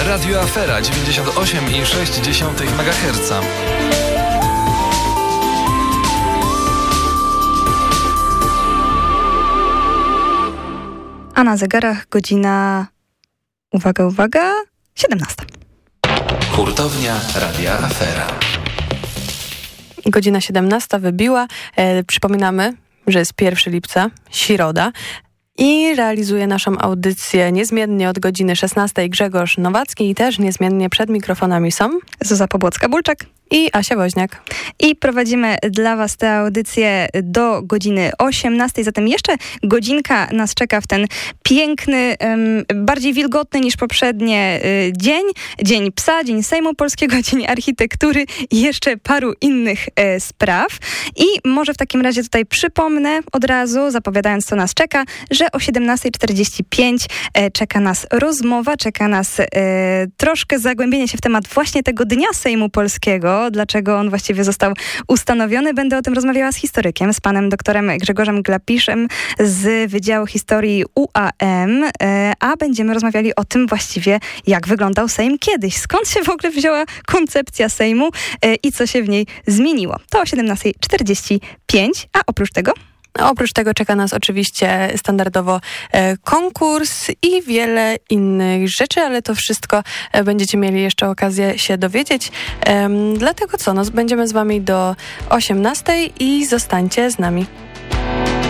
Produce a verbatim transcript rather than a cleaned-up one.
Radio Afera dziewięćdziesiąt osiem i sześć dziesiątych megaherca. A na zegarach godzina, uwaga, uwaga, siedemnasta. Hurtownia Radia Afera. Godzina siedemnasta wybiła. E, przypominamy, że jest pierwszego lipca, środa. I realizuje naszą audycję niezmiennie od godziny szesnastej Grzegorz Nowacki i też niezmiennie przed mikrofonami są Zuza Pobłocka-Bulczak i Asia Woźniak. I prowadzimy dla Was tę audycję do godziny osiemnastej, zatem jeszcze godzinka nas czeka w ten piękny, um, bardziej wilgotny niż poprzednie y, dzień. Dzień Psa, Dzień Sejmu Polskiego, Dzień Architektury i jeszcze paru innych y, spraw. I może w takim razie tutaj przypomnę od razu, zapowiadając co nas czeka, że o siedemnasta czterdzieści pięć y, czeka nas rozmowa, czeka nas y, troszkę zagłębienie się w temat właśnie tego Dnia Sejmu Polskiego, dlaczego on właściwie został ustanowiony. Będę o tym rozmawiała z historykiem, z panem doktorem Grzegorzem Glapiszem z Wydziału Historii U A M, a będziemy rozmawiali o tym właściwie, jak wyglądał Sejm kiedyś. Skąd się w ogóle wzięła koncepcja Sejmu i co się w niej zmieniło. To o siedemnasta czterdzieści pięć, a oprócz tego... Oprócz tego czeka nas oczywiście standardowo e, konkurs i wiele innych rzeczy, ale to wszystko e, będziecie mieli jeszcze okazję się dowiedzieć. E, dlatego co, no, będziemy z wami do osiemnastej i zostańcie z nami.